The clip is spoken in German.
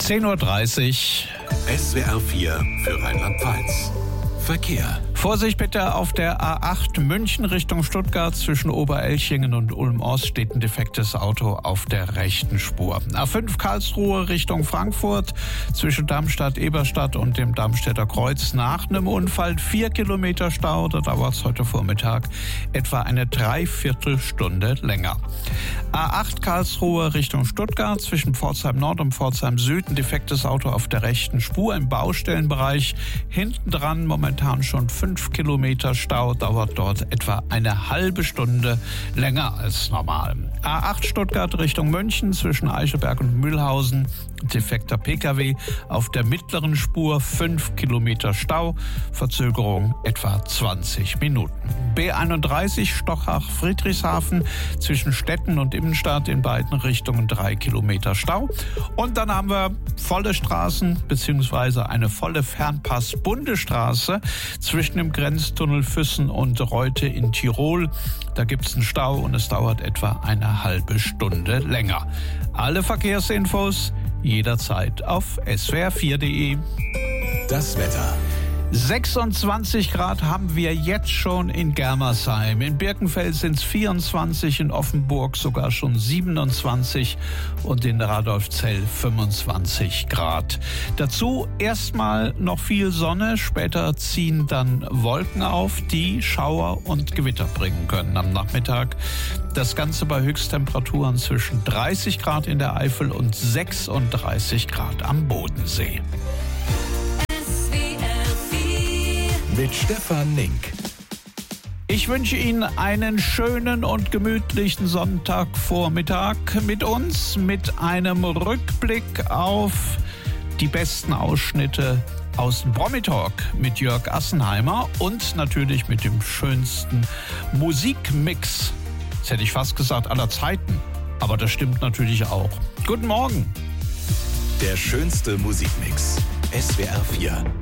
10:30 Uhr. SWR 4 für Rheinland-Pfalz. Verkehr. Vorsicht bitte, auf der A8 München Richtung Stuttgart zwischen Oberelchingen und Ulm-Ost steht ein defektes Auto auf der rechten Spur. A5 Karlsruhe Richtung Frankfurt zwischen Darmstadt-Eberstadt und dem Darmstädter Kreuz nach einem Unfall 4 Kilometer Stau. Da dauert es heute Vormittag etwa eine Dreiviertelstunde länger. A8 Karlsruhe Richtung Stuttgart zwischen Pforzheim Nord und Pforzheim Süd ein defektes Auto auf der rechten Spur im Baustellenbereich. Hinten dran momentan schon 5 Kilometer Stau, dauert dort etwa eine halbe Stunde länger als normal. A8 Stuttgart Richtung München zwischen Eichelberg und Mühlhausen, defekter Pkw auf der mittleren Spur, 5 Kilometer Stau, Verzögerung etwa 20 Minuten. B31 Stochach-Friedrichshafen zwischen Stetten und Immenstadt in beiden Richtungen 3 Kilometer Stau. Und dann haben wir volle Straßen bzw. eine volle Fernpass-Bundesstraße zwischen dem Grenztunnel Füssen und Reute in Tirol. Da gibt es einen Stau und es dauert etwa eine halbe Stunde länger. Alle Verkehrsinfos jederzeit auf swr4.de. Das Wetter. 26 Grad haben wir jetzt schon in Germersheim. In Birkenfeld sind es 24, in Offenburg sogar schon 27 und in Radolfzell 25 Grad. Dazu erstmal noch viel Sonne, später ziehen dann Wolken auf, die Schauer und Gewitter bringen können am Nachmittag. Das Ganze bei Höchsttemperaturen zwischen 30 Grad in der Eifel und 36 Grad am Bodensee. Mit Stefan Nink. Ich wünsche Ihnen einen schönen und gemütlichen Sonntagvormittag mit uns, mit einem Rückblick auf die besten Ausschnitte aus dem Promi-Talk mit Jörg Assenheimer und natürlich mit dem schönsten Musikmix. Das hätte ich fast gesagt aller Zeiten, aber das stimmt natürlich auch. Guten Morgen. Der schönste Musikmix. SWR 4.